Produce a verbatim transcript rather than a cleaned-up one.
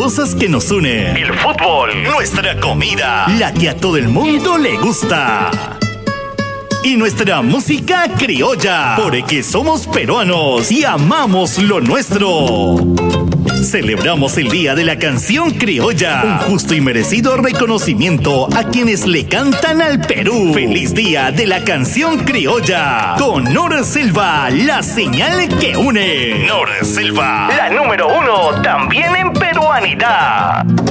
cosas que nos unen. El fútbol, nuestra comida, la que a todo el mundo le gusta. Y nuestra música criolla, porque somos peruanos y amamos lo nuestro. Celebramos el Día de la Canción Criolla, un justo y merecido reconocimiento a quienes le cantan al Perú. ¡Feliz Día de la Canción Criolla! Con Nor Selva, la señal que une. Nor Selva, la número uno también en peruanidad.